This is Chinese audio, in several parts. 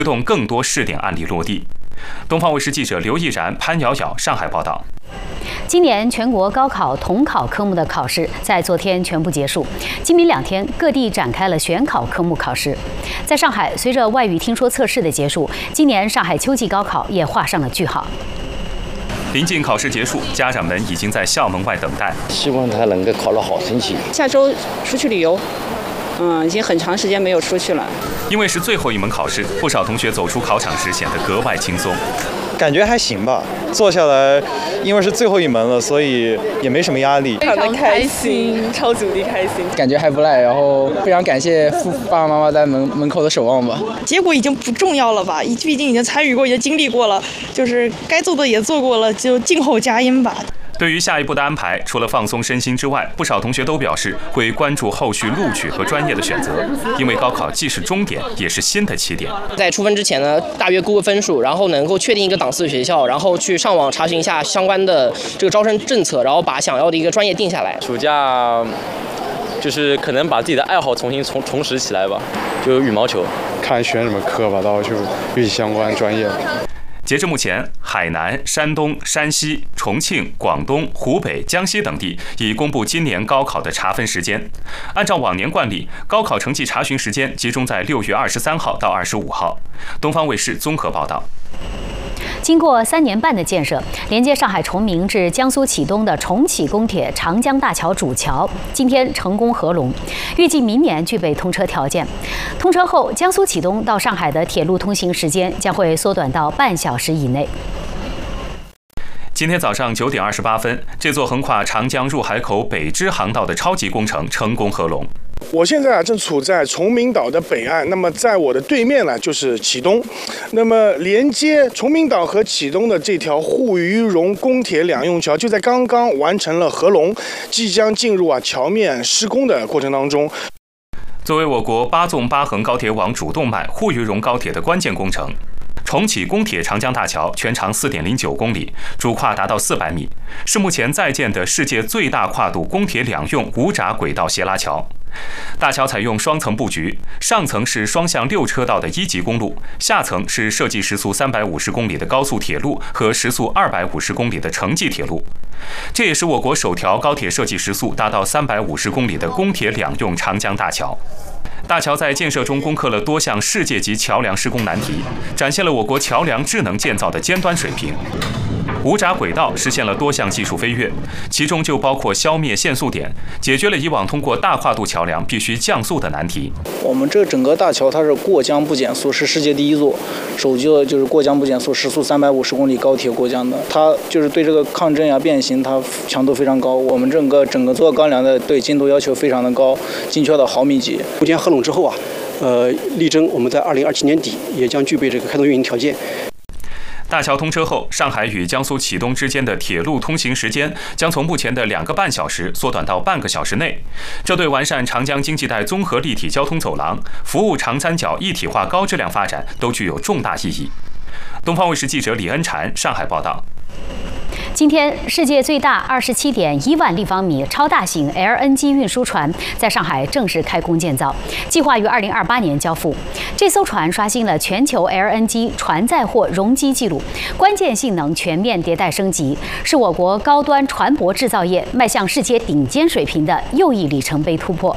推动更多试点案例落地。东方卫视记者刘毅然、潘瑶瑶上海报道。 今年全国高考统考科目的考试在昨天全部结束，今明2天各地展开了选考科目考试。在上海，随着外语听说测试的结束，今年上海秋季高考也画上了句号。 临近考试结束，家长们已经在校门外等待， 希望他能够考得好成绩。 下周出去旅游。已经很长时间没有出去了。 因为是最后一门考试，不少同学走出考场时显得格外轻松。 感觉还行吧，坐下来，因为是最后一门了，所以也没什么压力。 非常的开心，超级无敌开心， 感觉还不赖。然后非常感谢爸爸妈妈在门口的守望吧。 结果已经不重要了吧，毕竟已经参与过，也经历过了，就是该做的也做过了，就静候佳音吧。 对于下一步的安排，除了放松身心之外，不少同学都表示会关注后续录取和专业的选择，因为高考既是终点，也是新的起点。 在出分之前呢，大约估个分数，然后能够确定一个档次的学校，然后去上网查询一下相关的这个招生政策，然后把想要的一个专业定下来。 暑假就是可能把自己的爱好重新重拾起来吧，就羽毛球， 看选什么科吧，到就与其相关专业。 截至目前，海南、山东、山西、重庆、广东、湖北、江西等地已公布今年高考的查分时间。按照往年惯例，高考成绩查询时间集中在6月23号到25号。东方卫视综合报道。 经过3年半的建设，连接上海崇明至江苏启东的重启公铁长江大桥主桥今天成功合龙，预计明年具备通车条件。通车后，江苏启东到上海的铁路通行时间将会缩短到半小时以内。 今天早上9点28分，这座横跨长江入海口北支航道的超级工程成功合龙。 我现在正处在崇明岛的北岸，那么在我的对面呢就是启东，那么连接崇明岛和启东的这条沪渝蓉公铁两用桥就在刚刚完成了合龙，即将进入桥面施工的过程当中。 作为我国8纵8横高铁网主动脉沪渝蓉高铁的关键工程，重启公铁长江大桥全长4.09公里，主跨达到400米，是目前在建的世界最大跨度公铁两用无闸轨道斜拉桥。大桥采用双层布局，上层是双向6车道的1级公路，下层是设计时速350公里的高速铁路和时速250公里的城际铁路。这也是我国首条高铁设计时速达到350公里的公铁两用长江大桥。大桥在建设中攻克了多项世界级桥梁施工难题，展现了我国桥梁智能建造的尖端水平。无闸轨道实现了多项技术飞跃，其中就包括消灭限速点，解决了以往通过大跨度桥梁必须降速的难题。 我们这整个大桥它是过江不减速，是世界第一座，首座就是过江不减速，时速350公里高铁过江的。它就是对这个抗震变形，它强度非常高。我们整个做钢梁的对精度要求非常的高，精确到毫米级。 目前合龙之后力争我们在2027年底也将具备这个开通运营条件。 大桥通车后，上海与江苏启东之间的铁路通行时间将从目前的2个半小时缩短到半个小时内。这对完善长江经济带综合立体交通走廊、服务长三角一体化高质量发展都具有重大意义。东方卫视记者李恩婵上海报道。 今天，世界最大27.1万立方米超大型 LNG 运输船在上海正式开工建造，计划于2028年交付。这艘船刷新了全球 LNG 船载货容积纪录，关键性能全面迭代升级，是我国高端船舶制造业迈向世界顶尖水平的又一里程碑突破。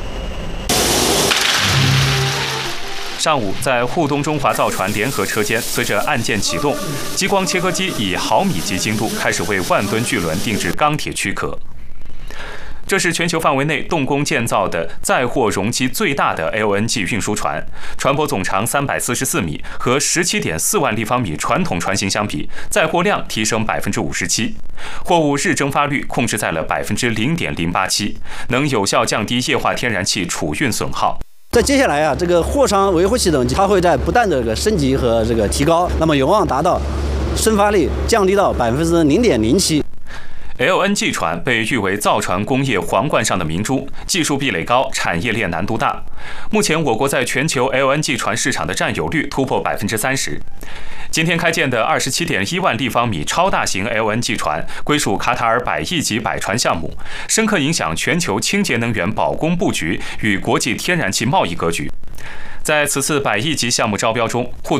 上午，在沪东中华造船联合车间，随着按键启动，激光切割机以毫米级精度开始为万吨巨轮定制钢铁躯壳。这是全球范围内动工建造的载货容积最大的 LNG 运输船，船舶总长344米，和17.4万立方米传统船型相比，载货量提升57%，货物日蒸发率控制在了0.087%，能有效降低液化天然气储运损耗。 在接下来这个货舱维护系统它会在不断的升级和提高，那么有望达到渗发率降低到0.07%。 LNG 船被誉为造船工业皇冠上的明珠，技术壁垒高，产业链难度大。目前，我国在全球 LNG 船市场的占有率突破30%。今天开建的27.1万立方米超大型 LNG 船，归属卡塔尔100亿级百船项目，深刻影响全球清洁能源保供布局与国际天然气贸易格局。 在此次100亿级项目招标中，沪